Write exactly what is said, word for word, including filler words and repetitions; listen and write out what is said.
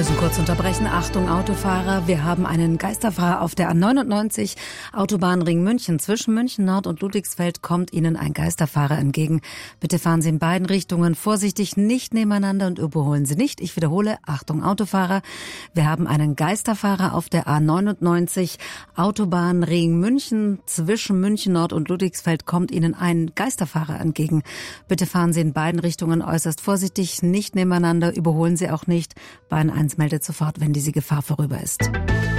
müssen kurz unterbrechen. Achtung, Autofahrer, wir haben einen Geisterfahrer auf der A neunundneunzig, Autobahnring München. Zwischen München Nord und Ludwigsfeld kommt Ihnen ein Geisterfahrer entgegen. Bitte fahren Sie in beiden Richtungen vorsichtig, nicht nebeneinander und überholen Sie nicht. Ich wiederhole, Achtung, Autofahrer, wir haben einen Geisterfahrer auf der A neunundneunzig, Autobahnring München. Zwischen München Nord und Ludwigsfeld kommt Ihnen ein Geisterfahrer entgegen. Bitte fahren Sie in beiden Richtungen äußerst vorsichtig, nicht nebeneinander, überholen Sie auch nicht. Bahn eins meldet sofort, wenn diese Gefahr vorüber ist.